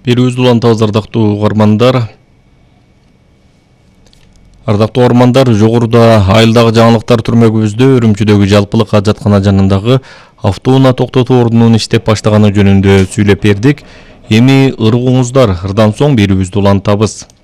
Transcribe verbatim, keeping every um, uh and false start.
Берүүбүздү улантабыз, ардактуу угармандар. Ардактуу угармандар, жогоруда айылдагы жаңылыктар түрмөгүбүздө Үрүмчүдөгү жалпылык ажаткана жанындагы автоунаа токтотуу ордунун иштеп баштаганы жөнүндө сүйлөп бердик. Эми ыргууңуздар, ырдан соң берүүбүздү улантабыз.